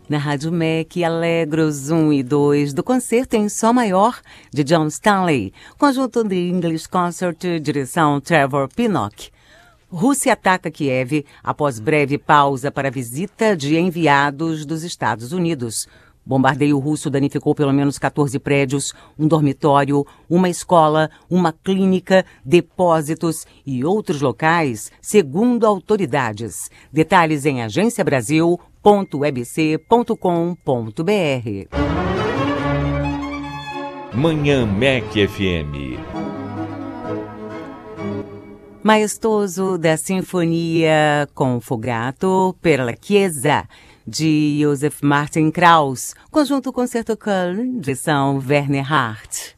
Na Rádio MEC, Alegros 1 e 2, do concerto em Sol Maior, de John Stanley, conjunto The English Concert, direção Trevor Pinnock. Rússia ataca Kiev após breve pausa para a visita de enviados dos Estados Unidos. Bombardeio russo danificou pelo menos 14 prédios, um dormitório, uma escola, uma clínica, depósitos e outros locais, segundo autoridades. Detalhes em agenciabrasil.webc.com.br. Manhã MEC FM. Maestoso da Sinfonia com Fogato per la Chiesa, de Joseph Martin Krauss, conjunto Concerto Köln, direção Werner Hart.